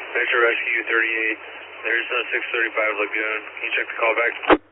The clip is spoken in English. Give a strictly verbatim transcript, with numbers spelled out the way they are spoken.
Metro Rescue thirty-eight, there's a six thirty-five Lagoon. Can you check the callback?